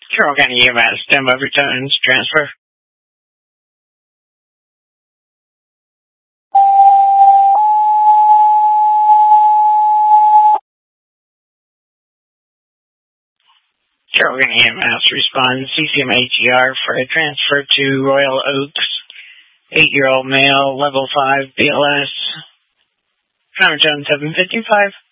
Carroll County EMS, stem overtones, transfer. Carroll County EMS responds CCM ATR for a transfer to Royal Oaks, 8-year-old male, level 5 BLS, counter tone 755.